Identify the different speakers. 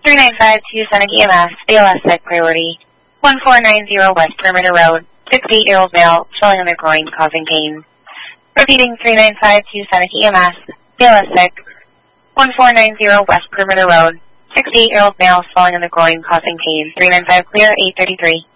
Speaker 1: 3952 Sonic EMS, BLS Psych Priority. 1490 West Perimeter Road. 68-year-old male, swelling in the groin, causing pain. Repeating 3952 Sonic EMS, BLS Psych. 1490 West Perimeter Road. 68-year-old male, swelling in the groin, causing pain. 395 clear, 833.